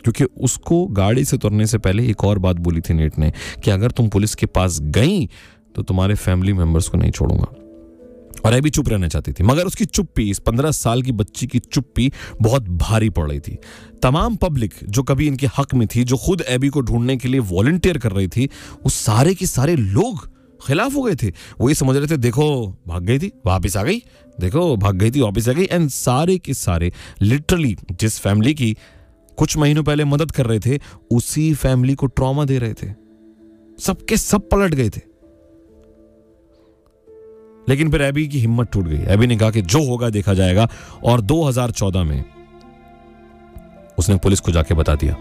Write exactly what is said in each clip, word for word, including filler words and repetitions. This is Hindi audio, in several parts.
क्योंकि उसको गाड़ी से उतरने से पहले एक और बात बोली थी नेट ने कि अगर तुम पुलिस के पास गई तो तुम्हारे फैमिली मेंबर्स को नहीं छोड़ूंगा। और एबी चुप रहना चाहती थी, मगर उसकी चुप्पी, इस पंद्रह साल की बच्ची की चुप्पी बहुत भारी पड़ रही थी। तमाम पब्लिक जो कभी इनके हक में थी, जो खुद एबी को ढूंढने के लिए वॉलंटियर कर रही थी, वो सारे के सारे लोग खिलाफ हो गए थे। वो ये समझ रहे थे देखो भाग गई थी वापस आ गई, देखो भाग गई थी वापस आ गई। एंड सारे के सारे लिटरली जिस फैमिली की कुछ महीनों पहले मदद कर रहे थे, उसी फैमिली को ट्रॉमा दे रहे थे। सबके सब पलट गए थे। लेकिन फिर एबी की हिम्मत टूट गई। एबी ने कहा कि जो होगा देखा जाएगा, और दो हज़ार चौदह में उसने पुलिस को जाके बता दिया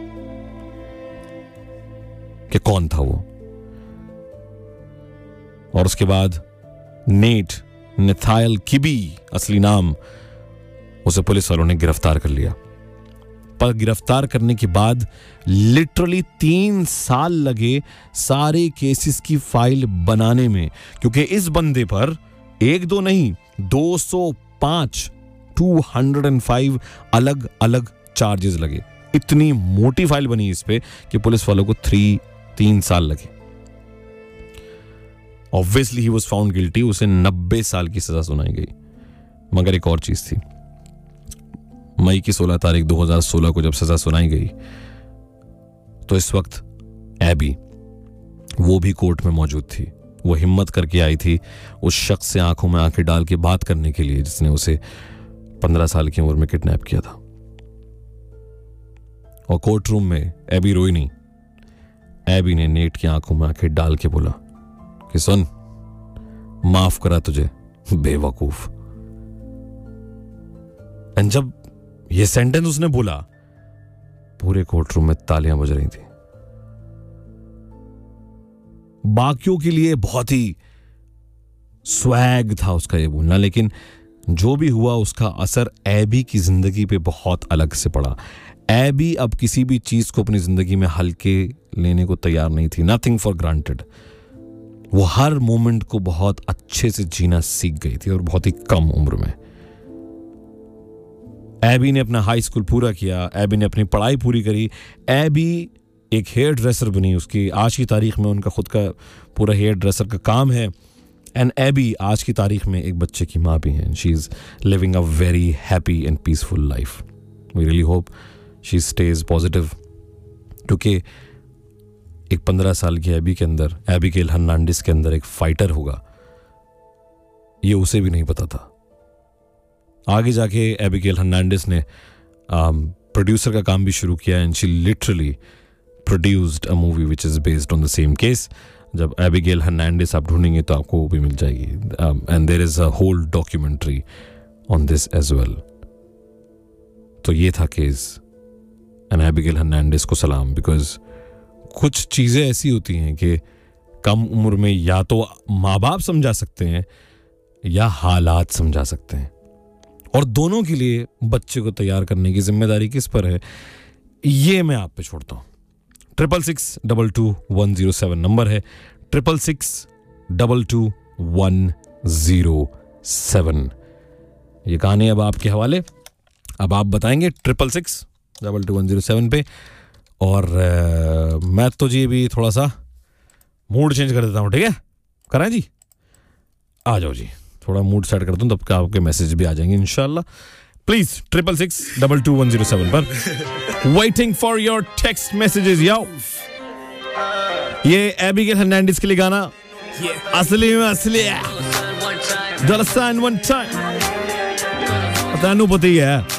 कि कौन था वो। और उसके बाद नेट नेथायल किबी असली नाम, उसे पुलिस वालों ने गिरफ्तार कर लिया। पर गिरफ्तार करने के बाद लिटरली तीन साल लगे सारे केसेस की फाइल बनाने में, क्योंकि इस बंदे पर एक दो नहीं दो सौ पाँच दो सौ पाँच अलग अलग चार्जेस लगे। इतनी मोटी फाइल बनी इस पे कि पुलिस वालों को थ्री तीन साल लगे। Obviously he was found guilty, उसे नब्बे साल की सजा सुनाई गई। मगर एक और चीज थी, मई की सोलह तारीख दो हज़ार सोलह को जब सजा सुनाई गई तो इस वक्त एबी वो भी कोर्ट में मौजूद थी। वो हिम्मत करके आई थी उस शख्स से आंखों में आंखें डाल के बात करने के लिए जिसने उसे पंद्रह साल की उम्र में किडनैप किया था। और कोर्ट रूम में एबी रोई नहीं। एबी ने नेट की आंखों में आंखें डाल के बोला कि सुन, माफ करा तुझे बेवकूफ। एंड जब ये सेंटेंस उसने बोला, पूरे कोर्ट रूम में तालियां बज रही थी। बाकियों के लिए बहुत ही स्वैग था उसका ये बोलना, लेकिन जो भी हुआ उसका असर एबी की जिंदगी पे बहुत अलग से पड़ा। एबी अब किसी भी चीज को अपनी जिंदगी में हल्के लेने को तैयार नहीं थी। Nothing for granted. वो हर मोमेंट को बहुत अच्छे से जीना सीख गई थी, और बहुत ही कम उम्र में। एबी ने अपना हाई स्कूल पूरा किया, एबी ने अपनी पढ़ाई पूरी करी। एबी एक हेयर ड्रेसर बनी। उसकी आज की तारीख में उनका खुद का पूरा हेयर ड्रेसर का काम है। एंड एबी आज की तारीख में एक बच्चे की माँ भी है। She is living a very happy and peaceful life. We really hope she stage positive, क्योंकि एक पंद्रह साल की एबी के अंदर, एबिगेल हर्नांडिस के अंदर एक फाइटर होगा, ये उसे भी नहीं पता था। आगे जाके एबिगेल हर्नांडिस ने प्रोड्यूसर का काम भी शुरू किया, and she literally produced a movie which is based on the same case. जब एबिगेल हर्नांडिस आप ढूंढेंगे तो आपको वो भी मिल जाएगी, and there is a whole documentary on this as well. तो ये था केस, एंड एबिगेल हर्नांडिस को सलाम, बिकॉज कुछ चीजें ऐसी होती हैं कि कम उम्र में या तो माँ बाप समझा सकते हैं या हालात समझा सकते हैं, और दोनों के लिए बच्चे को तैयार करने की जिम्मेदारी किस पर है, ये मैं आप पे छोड़ता हूं। Triple six double two one zero seven number है, triple six double two one zero seven. ये कहानी अब आपके हवाले, अब आप बताएंगे triple six double two one zero seven पे। और आ, मैं तो जी भी थोड़ा सा मूड चेंज कर देता हूँ, ठीक है? कराएं जी, आ जाओ जी, थोड़ा मूड सेट कर दूँ, तब का आपके मैसेज भी आ जाएंगे इंशाल्लाह। Please triple six double two one zero seven पर waiting for your text messages. याओ, ये एबिगेल हर्नांडिस के लिए गाना असली में असली है। वन टाइम पता ही है।